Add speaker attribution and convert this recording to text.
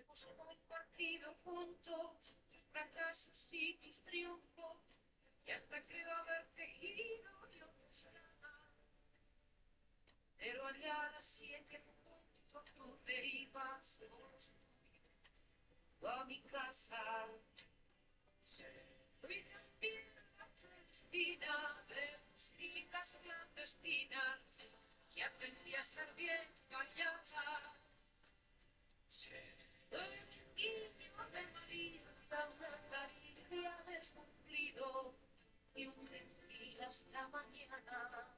Speaker 1: Hemos compartido juntos tus fracasos y tus triunfos, y hasta creo haber tejido yo tus canas. Pero allá a las 7 en punto tú te ibas con los tuyos a mi casa. Fui también la clandestina de tus citas clandestinas y aprendí a estar bien callada. Soy un guiño de María, una caricia descumplido y un gentil hasta mañana.